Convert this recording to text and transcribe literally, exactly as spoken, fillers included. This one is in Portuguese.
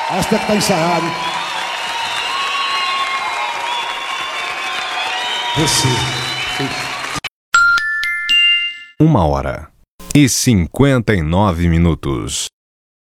Esta que tá ensaiada. Você. Uma hora e cinquenta e nove minutos.